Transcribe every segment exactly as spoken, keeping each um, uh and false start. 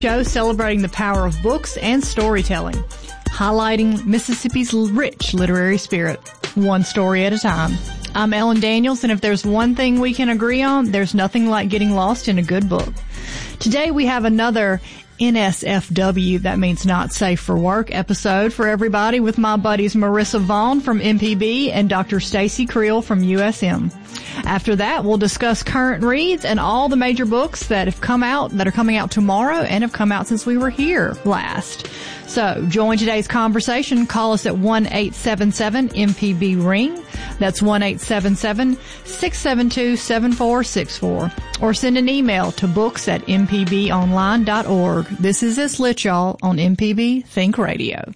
Show celebrating the power of books and storytelling, highlighting Mississippi's rich literary spirit, one story at a time. I'm Ellen Daniels, and if there's one thing we can agree on, there's nothing like getting lost in a good book. Today we have another N S F W, that means not safe for work, episode for everybody with my buddies Marissa Vaughn from M P B and Doctor Stacy Creel from U S M. After that, we'll discuss current reads and all the major books that have come out, that are coming out tomorrow and have come out since we were here last. So, join today's conversation. Call us at one eight seven seven M P B ring. That's one eight seven seven six seven two seven four six four. Or send an email to books at m p b online dot org. This is It's Lit, y'all, on M P B Think Radio.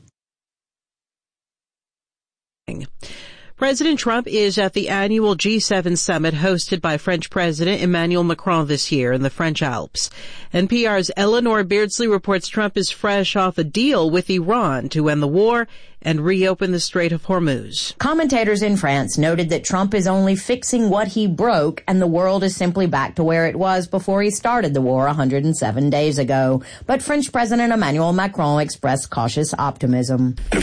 President Trump is at the annual G seven summit hosted by French President Emmanuel Macron this year in the French Alps. N P R's Eleanor Beardsley reports Trump is fresh off a deal with Iran to end the war and reopen the Strait of Hormuz. Commentators in France noted that Trump is only fixing what he broke, and the world is simply back to where it was before he started the war one hundred seven days ago. But French President Emmanuel Macron expressed cautious optimism. We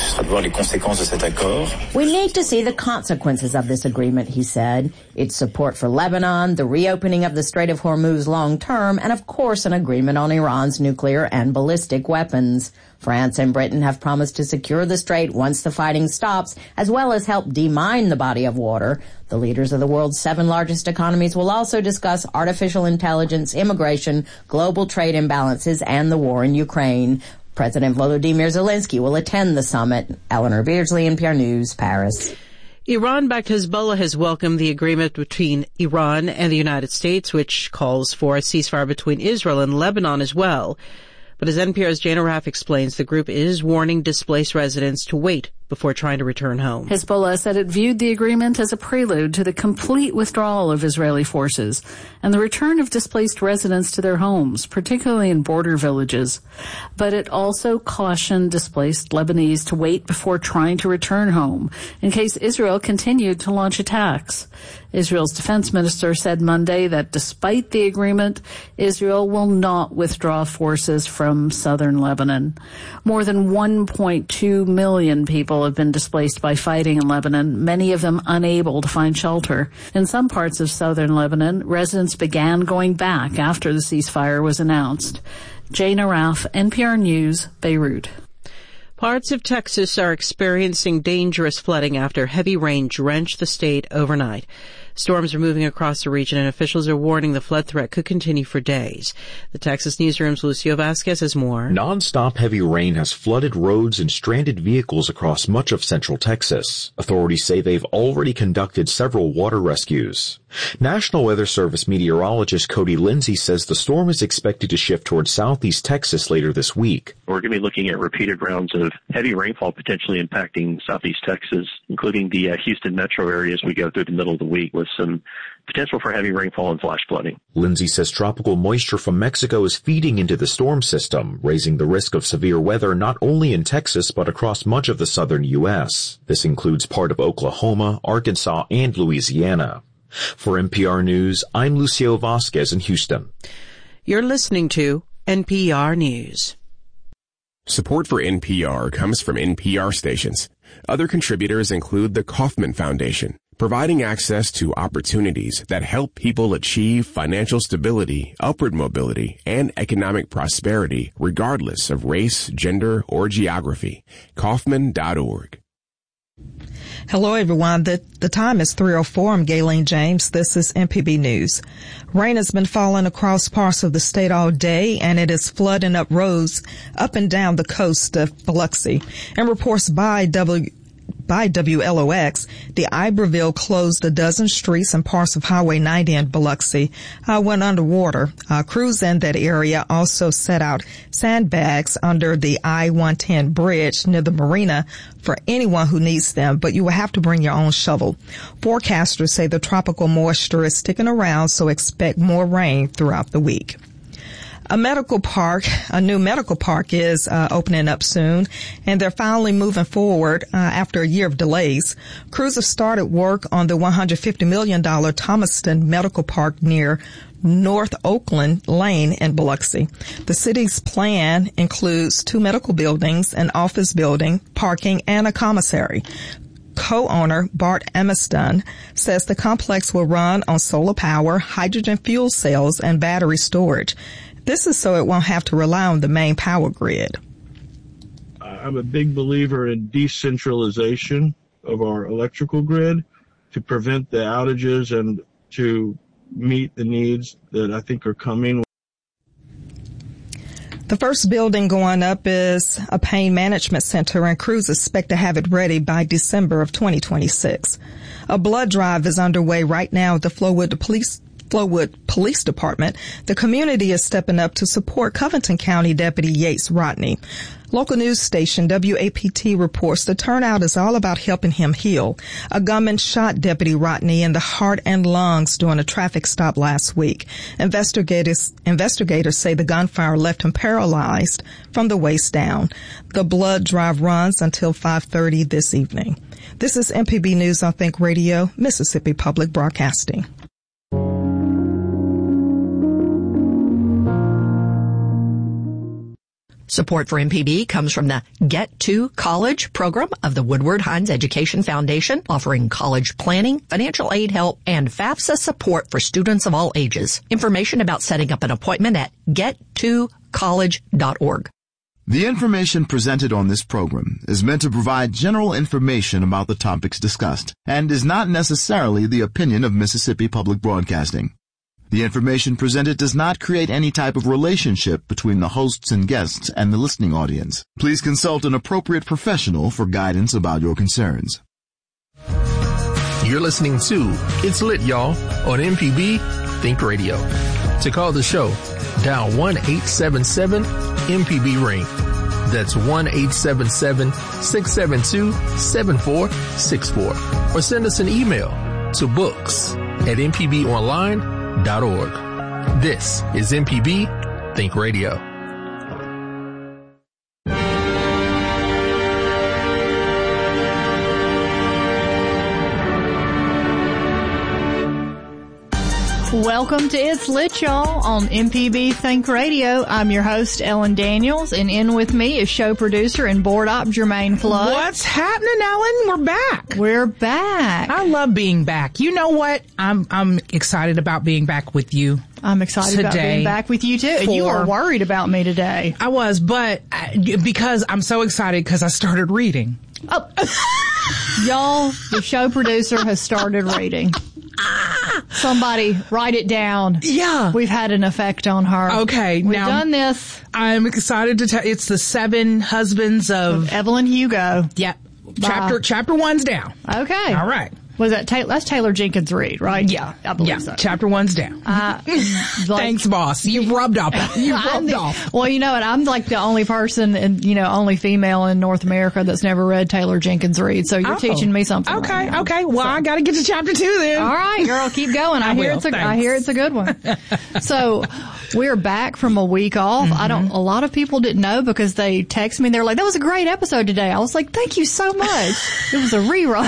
need to see the consequences of this agreement, he said. Its support for Lebanon, the reopening of the Strait of Hormuz long term, and of course an agreement on Iran's nuclear and ballistic weapons. France and Britain have promised to secure the strait once the fighting stops, as well as help demine the body of water. The leaders of the world's seven largest economies will also discuss artificial intelligence, immigration, global trade imbalances, and the war in Ukraine. President Volodymyr Zelensky will attend the summit. Eleanor Beardsley, N P R News, Paris. Iran-backed Hezbollah has welcomed the agreement between Iran and the United States, which calls for a ceasefire between Israel and Lebanon as well. But as N P R's Jana Raff explains, the group is warning displaced residents to wait before trying to return home. Hezbollah said it viewed the agreement as a prelude to the complete withdrawal of Israeli forces and the return of displaced residents to their homes, particularly in border villages. But it also cautioned displaced Lebanese to wait before trying to return home in case Israel continued to launch attacks. Israel's defense minister said Monday that despite the agreement, Israel will not withdraw forces from southern Lebanon. More than one point two million people have been displaced by fighting in Lebanon, many of them unable to find shelter. In some parts of southern Lebanon, residents began going back after the ceasefire was announced. Jana Raff, N P R News, Beirut. Parts of Texas are experiencing dangerous flooding after heavy rain drenched the state overnight. Storms are moving across the region, and officials are warning the flood threat could continue for days. The Texas Newsroom's Lucio Vasquez has more. Non-stop heavy rain has flooded roads and stranded vehicles across much of central Texas. Authorities say they've already conducted several water rescues. National Weather Service meteorologist Cody Lindsay says the storm is expected to shift towards southeast Texas later this week. We're going to be looking at repeated rounds of heavy rainfall potentially impacting southeast Texas, including the uh, Houston metro area as we go through the middle of the week, with some potential for heavy rainfall and flash flooding. Lindsay says tropical moisture from Mexico is feeding into the storm system, raising the risk of severe weather not only in Texas but across much of the southern U S. This includes part of Oklahoma, Arkansas, and Louisiana. For N P R News, I'm Lucio Vasquez in Houston. You're listening to N P R News. Support for N P R comes from N P R stations. Other contributors include the Kauffman Foundation, providing access to opportunities that help people achieve financial stability, upward mobility, and economic prosperity regardless of race, gender, or geography. Kauffman dot org. Hello, everyone. The, the time is three oh four. I'm Gayleen James. This is M P B News. Rain has been falling across parts of the state all day, and it is flooding up roads up and down the coast of Biloxi. And reports by W By W L O X, the Iberville closed a dozen streets and parts of Highway ninety in Biloxi uh, went underwater. Uh, crews in that area also set out sandbags under the I one ten bridge near the marina for anyone who needs them, but you will have to bring your own shovel. Forecasters say the tropical moisture is sticking around, so expect more rain throughout the week. A medical park, a new medical park is uh, opening up soon, and they're finally moving forward uh, after a year of delays. Crews have started work on the one hundred fifty million dollars Thomaston Medical Park near North Oakland Lane in Biloxi. The city's plan includes two medical buildings, an office building, parking, and a commissary. Co-owner Bart Emiston says the complex will run on solar power, hydrogen fuel cells, and battery storage. This is so it won't have to rely on the main power grid. I'm a big believer in decentralization of our electrical grid to prevent the outages and to meet the needs that I think are coming. The first building going up is a pain management center, and crews expect to have it ready by December of twenty twenty-six. A blood drive is underway right now at the Flowood Police Flowood Police Department. The community is stepping up to support Covington County Deputy Yates Rodney. Local news station W A P T reports the turnout is all about helping him heal. A gunman shot Deputy Rodney in the heart and lungs during a traffic stop last week. Investigators, investigators say the gunfire left him paralyzed from the waist down. The blood drive runs until five thirty this evening. This is M P B News on Think Radio, Mississippi Public Broadcasting. Support for M P B comes from the Get to College program of the Woodward Hines Education Foundation, offering college planning, financial aid help, and FAFSA support for students of all ages. Information about setting up an appointment at get to college dot org. The information presented on this program is meant to provide general information about the topics discussed and is not necessarily the opinion of Mississippi Public Broadcasting. The information presented does not create any type of relationship between the hosts and guests and the listening audience. Please consult an appropriate professional for guidance about your concerns. You're listening to It's Lit, y'all, on M P B Think Radio. To call the show, dial one eight seven seven M P B ring. That's one eight seven seven, six seven two, seven four six four. Or send us an email to books at m p b online dot org. This is M P B Think Radio. Welcome to It's Lit, y'all, on M P B Think Radio. I'm your host, Ellen Daniels, and in with me is show producer and board op Jermaine Flood. What's happening, Ellen? We're back. We're back. I love being back. You know what? I'm I'm excited about being back with you. I'm excited about being back with you, too. And you were worried about me today. I was, but I, because I'm so excited because I started reading. Oh. Y'all, the show producer has started reading. Somebody write it down. Yeah. We've had an effect on her. Okay. We've now, done this. I'm excited to tell, it's the seven husbands of, of Evelyn Hugo. Yep. Chapter, chapter one's down. Okay. All right. Was that Ta- that's Taylor Jenkins Reid, right? Yeah. I believe yeah. so. Chapter one's down. Uh, like, Thanks, boss. You've rubbed off. You've rubbed the, off. Well, you know what? I'm like the only person and, you know, only female in North America that's never read Taylor Jenkins Reid. So you're oh. teaching me something. Okay. Right now. Okay. Well, so. I got to get to chapter two then. All right, girl. Keep going. I, I hear will. it's a, Thanks. I hear it's a good one. So we're back from a week off. Mm-hmm. I don't, a lot of people didn't know because they text me. They're like, that was a great episode today. I was like, thank you so much. It was a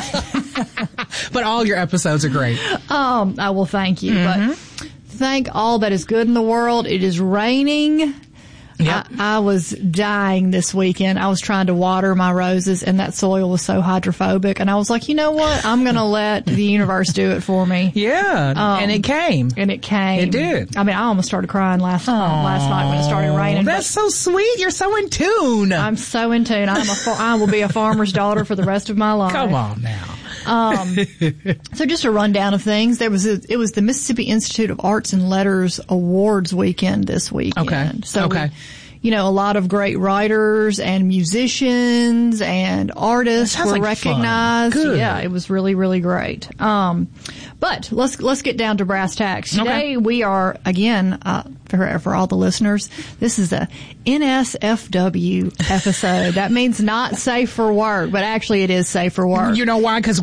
rerun. But all your episodes are great. Um, I will thank you. Mm-hmm. But thank all that is good in the world. It is raining. Yep. I, I was dying this weekend. I was trying to water my roses and that soil was so hydrophobic. And I was like, you know what? I'm going to let the universe do it for me. Yeah. Um, and it came. And it came. It did. I mean, I almost started crying last, um, last night when it started raining. That's so sweet. You're so in tune. I'm so in tune. I'm a far- I will be a farmer's daughter for the rest of my life. Come on now. Um, so just a rundown of things. There was a, it was the Mississippi Institute of Arts and Letters Awards weekend this weekend. Okay. So okay. We, you know, a lot of great writers and musicians and artists were like recognized. Fun. Good. Yeah, it was really, really great. Um, but let's, let's get down to brass tacks. Today okay. we are, again, uh, for, for all the listeners, this is a N S F W episode. That means not safe for work, but actually it is safe for work. You know why? Because we,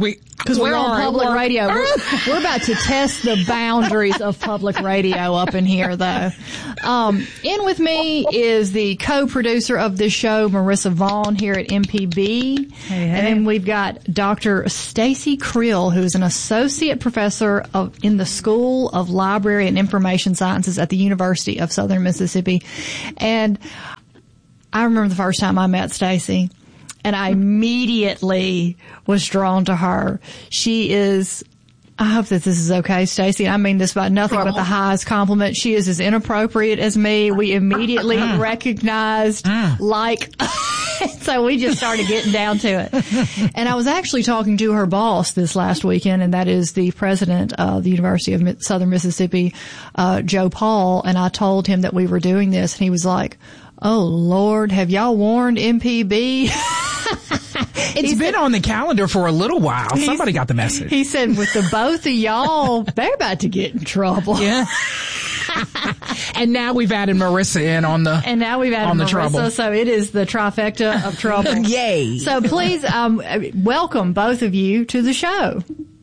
Because we're on are, public we're, radio. We're, we're about to test the boundaries of public radio up in here, though. Um, in with me is the co-producer of this show, Marissa Vaughn, here at M P B. Hey, hey. And then we've got Doctor Stacy Creel, who is an associate professor of in the School of Library and Information Sciences at the University of Southern Mississippi. And I remember the first time I met Stacy. And I immediately was drawn to her. She is, I hope that this is okay, Stacey. I mean this by nothing but the highest compliment. She is as inappropriate as me. We immediately recognized, like, so we just started getting down to it. And I was actually talking to her boss this last weekend, and that is the president of the University of Southern Mississippi, uh, Joe Paul. And I told him that we were doing this, and he was like, "Oh Lord, have y'all warned M P B?" It's he been said, on the calendar for a little while. Somebody got the message. He said, with the both of y'all, they're about to get in trouble. Yeah. And now we've added Marissa in on the and now we've added on the Marissa, trouble. So it is the trifecta of trouble. Yay! So please, um, welcome both of you to the show.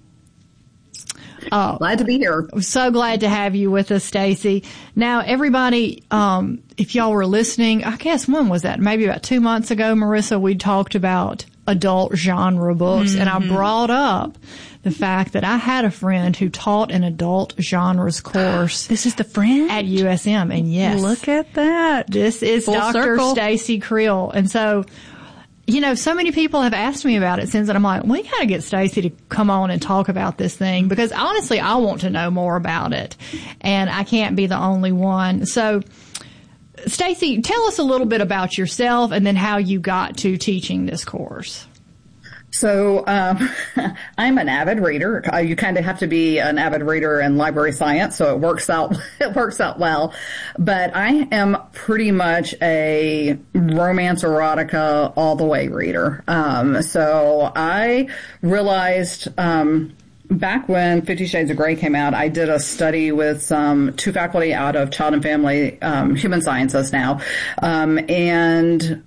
Oh, glad to be here. I'm so glad to have you with us, Stacy. Now, everybody, um, if y'all were listening, I guess when was that? Maybe about two months ago, Marissa, we talked about adult genre books, mm-hmm. and I brought up the fact that I had a friend who taught an adult genres course. This is the friend? At U S M, and yes. Look at that. This is Full Doctor circle. Stacy Creel. And so, you know, so many people have asked me about it since, and I'm like, we gotta get Stacy to come on and talk about this thing, because honestly, I want to know more about it, and I can't be the only one. So, Stacy, tell us a little bit about yourself and then how you got to teaching this course. So um, I'm an avid reader. Uh, you kind of have to be an avid reader in library science, so it works out. It works out well. But I am pretty much a romance erotica all the way reader. Um, so I realized. Um, Back when Fifty Shades of Grey came out, I did a study with some two faculty out of Child and Family um, Human Sciences now, um, and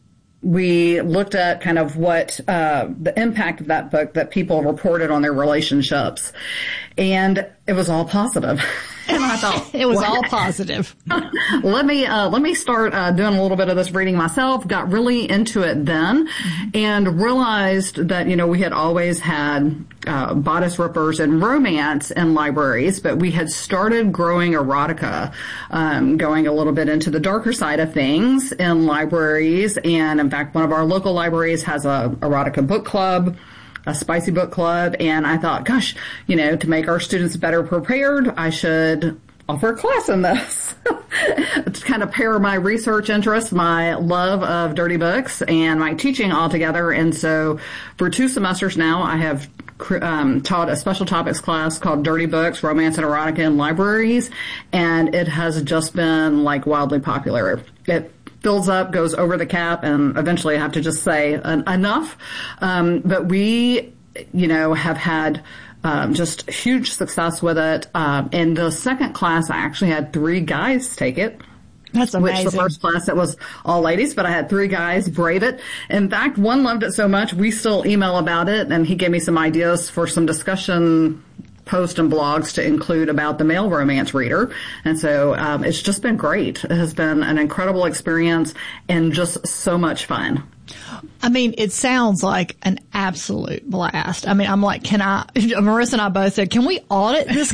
we looked at kind of what uh, the impact of that book that people reported on their relationships, and it was all positive. And I thought it was well, all positive. let me uh, let me start uh, doing a little bit of this reading myself. Got really into it then, mm-hmm. and realized that you know we had always had uh, bodice rippers and romance in libraries, but we had started growing erotica, um, going a little bit into the darker side of things in libraries. And in fact, one of our local libraries has a erotica book club. A spicy book club, and I thought, gosh, you know, to make our students better prepared, I should offer a class in this to kind of pair my research interests, my love of dirty books, and my teaching all together. And so for two semesters now, I have um, taught a special topics class called Dirty Books, Romance and Erotica in Libraries, and it has just been like wildly popular. It fills up, goes over the cap, and eventually I have to just say en- enough. Um, but we, you know, have had um, just huge success with it. Um, in the second class, I actually had three guys take it. That's amazing. Which the first class, it was all ladies, but I had three guys brave it. In fact, one loved it so much, we still email about it, and he gave me some ideas for some discussion posts and blogs to include about the male romance reader. And so um, it's just been great. It has been an incredible experience and just so much fun. I mean, it sounds like an absolute blast. I mean, I'm like, can I, Marissa and I both said, can we audit this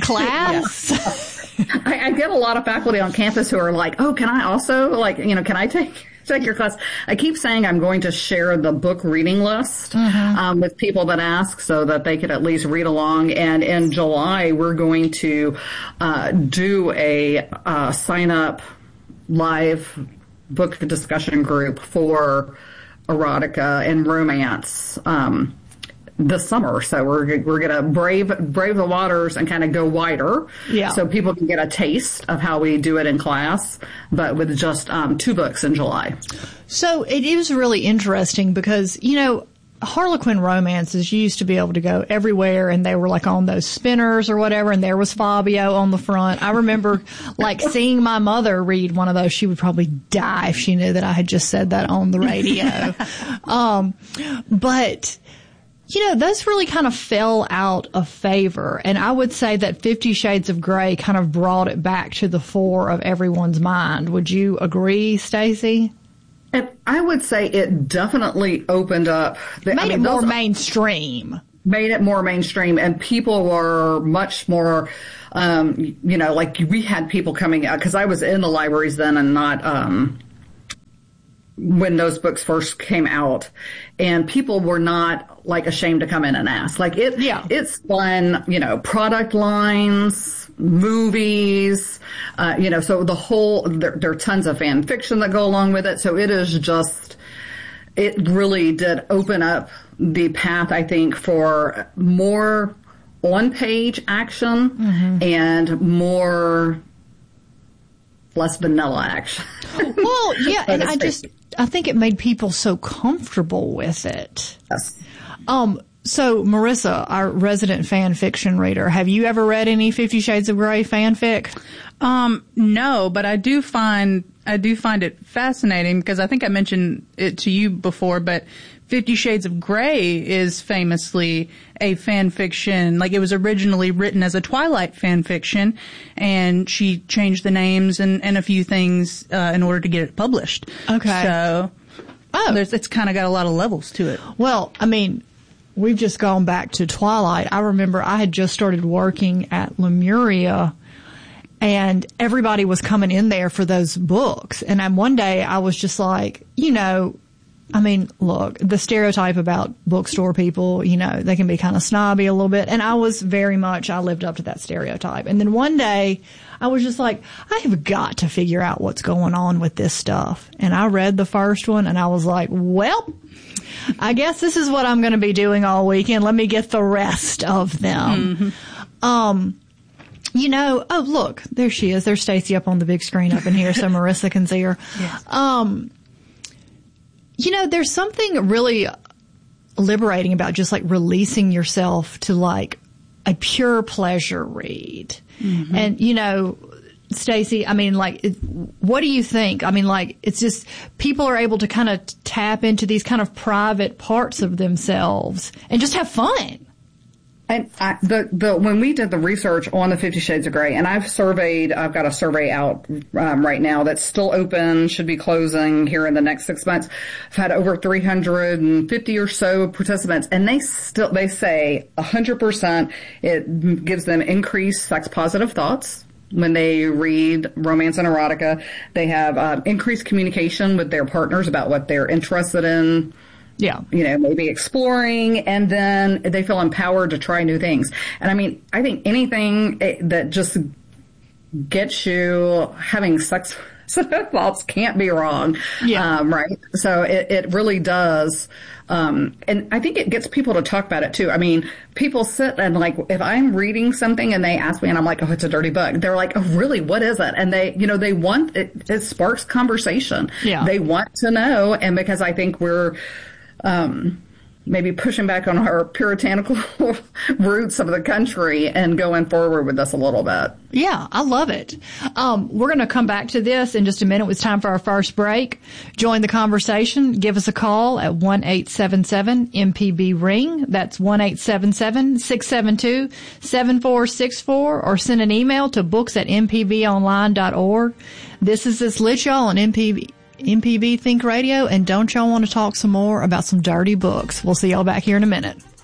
class? I, I get a lot of faculty on campus who are like, oh, can I also, like, you know, can I take take your class? I keep saying I'm going to share the book reading list mm-hmm. um, with people that ask so that they could at least read along. And in July, we're going to uh, do a uh, sign up live book discussion group for erotica and romance um, this summer. So we're we're gonna brave brave the waters and kind of go wider, yeah. So people can get a taste of how we do it in class, but with just um, two books in July. So it is really interesting because you know Harlequin romances, you used to be able to go everywhere, and they were like on those spinners or whatever, and there was Fabio on the front. I remember like seeing my mother read one of those. She would probably die if she knew that I had just said that on the radio. um, but you know, those really kind of fell out of favor. And I would say that Fifty Shades of Grey kind of brought it back to the fore of everyone's mind. Would you agree, Stacey? I would say it definitely opened up. Made I mean, it more those, mainstream. Made it more mainstream, and people were much more, um, you know, like we had people coming out, because I was in the libraries then and not, um, when those books first came out, and people were not like ashamed to come in and ask. Like it, yeah. It's fun, you know, product lines, movies, uh, you know, so the whole, there, there are tons of fan fiction that go along with it. So it is just, it really did open up the path, I think, for more on-page action mm-hmm. and more, less vanilla action. Well, yeah, and I just, I think it made people so comfortable with it. Yes. Um, so, Marissa, our resident fan fiction reader, have you ever read any Fifty Shades of Grey fanfic? Um, no, but I do find, I do find it fascinating because I think I mentioned it to you before, but Fifty Shades of Grey is famously a fan fiction. Like, it was originally written as a Twilight fan fiction, and she changed the names and, and a few things uh, in order to get it published. Okay. So, oh, there's, it's kind of got a lot of levels to it. Well, I mean, we've just gone back to Twilight. I remember I had just started working at Lemuria, and everybody was coming in there for those books. And then one day I was just like, you know, I mean, look, the stereotype about bookstore people, you know, they can be kind of snobby a little bit. And I was very much, I lived up to that stereotype. And then one day I was just like, I have got to figure out what's going on with this stuff. And I read the first one and I was like, well, I guess this is what I'm going to be doing all weekend. Let me get the rest of them. Mm-hmm. Um, you know, oh, look, there she is. There's Stacey up on the big screen up in here so Marissa can see her. Yes. Um, you know, there's something really liberating about just like releasing yourself to like a pure pleasure read. Mm-hmm. And, you know, Stacey, I mean, like, it, what do you think? I mean, like, it's just people are able to kind of tap into these kind of private parts of themselves and just have fun. And I, the, the, when we did the research on the Fifty Shades of Grey, and I've surveyed, I've got a survey out, um, right now that's still open, should be closing here in the next six months. I've had over three hundred fifty or so participants, and they still, they say one hundred percent it gives them increased sex positive thoughts. When they read romance and erotica, they have, um, increased communication with their partners about what they're interested in. Yeah. You know, maybe exploring, and then they feel empowered to try new things. And I mean, I think anything that just gets you having sex thoughts can't be wrong. Yeah. Um, right. So it, it really does. Um, and I think it gets people to talk about it too. I mean, people sit and like, if I'm reading something and they ask me and I'm like, oh, it's a dirty book. They're like, oh, really? What is it? And they, you know, they want, it, it sparks conversation. Yeah. They want to know. And because I think we're, um, maybe pushing back on our puritanical roots of the country and going forward with this a little bit. Yeah, I love it. Um, we're going to come back to this in just a minute. It's time for our first break. Join the conversation. Give us a call at one eight seven seven M P B ring. That's one eight seven seven six seven two seven four six four, or send an email to books at m p b online dot org. This is It's Lit, y'all, on M P B. M P B Think Radio, and don't y'all want to talk some more about some dirty books? We'll see y'all back here in a minute.